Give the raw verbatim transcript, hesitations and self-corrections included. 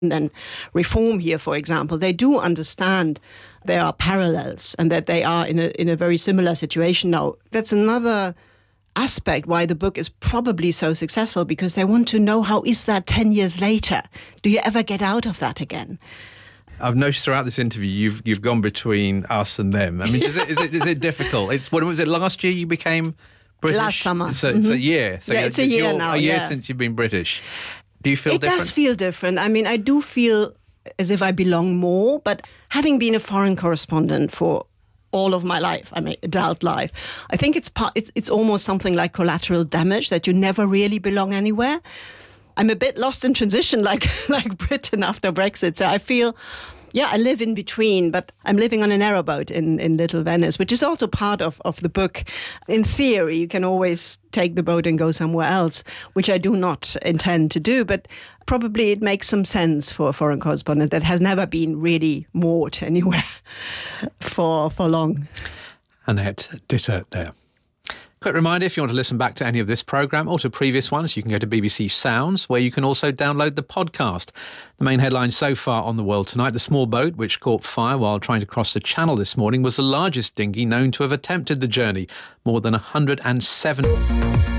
and Reform here, for example, they do understand there are parallels and that they are in a in a very similar situation now. That's another aspect why the book is probably so successful, because they want to know, how is that ten years later? Do you ever get out of that again? I've noticed throughout this interview you've you've gone between us and them. I mean, is it is it is it difficult? It's what was it last year you became British? Last summer. So mm-hmm. it's a year. So yeah, it's a year your, now. A year yeah. since you've been British. Do you feel it different? It does feel different. I mean, I do feel as if I belong more, but having been a foreign correspondent for all of my life, I mean, adult life, I think it's part, it's it's almost something like collateral damage, that you never really belong anywhere. I'm a bit lost in transition, like like Britain after Brexit. So I feel, yeah, I live in between, but I'm living on a narrowboat in, in Little Venice, which is also part of, of the book. In theory, you can always take the boat and go somewhere else, which I do not intend to do, but probably it makes some sense for a foreign correspondent that has never been really moored anywhere for, for long. Annette Dittert there. Quick reminder, if you want to listen back to any of this programme or to previous ones, you can go to B B C Sounds, where you can also download the podcast. The main headline so far on The World Tonight: the small boat which caught fire while trying to cross the Channel this morning was the largest dinghy known to have attempted the journey, more than one hundred seven...